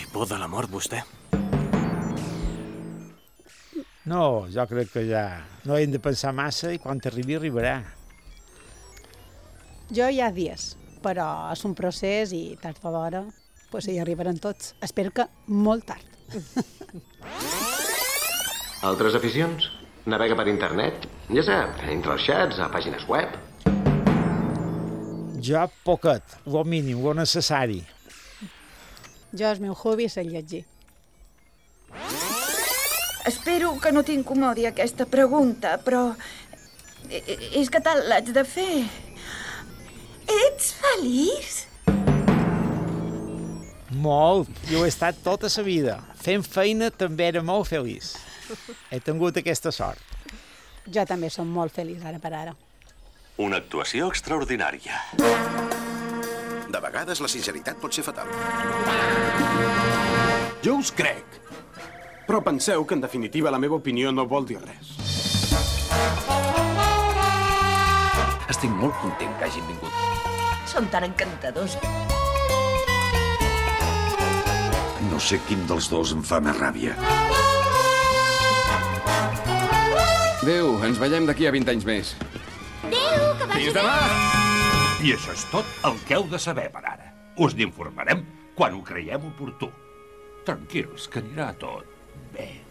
por de la mort, vostè? No, jo crec que ja no hem de pensar massa i quan arribi, arribarà. Jo hi ha dies, però és un procés i tard o d'hora pues, hi arribaran tots. Espero que molt tard. Altres aficions? Navega per internet? Ja sap, entre els xats, a pàgines web. Jo poquet, el mínim, el necessari. Jo, el meu hobby és el llegir. Espero que no t'incomodi aquesta pregunta, però és que tal l'haig de fer. Ets feliç? Molt, jo he estat tota la vida. Fent feina també era molt feliç. He tingut aquesta sort. Jo també som molt feliç ara per ara. Una actuació extraordinària. De vegades la sinceritat pot ser fatal. Jo us crec. Però penseu que, en definitiva, la meva opinió no vol dir res. Estic molt content que hagin vingut. Són tan encantadors. No sé quin dels dos em fa més ràbia. Adéu, ens veiem d'aquí a 20 anys més. Adéu, que vagi Fins demà! I això és tot el que heu de saber per ara. Us n'informarem quan ho creiem oportú. Tranquils, que anirà tot bé.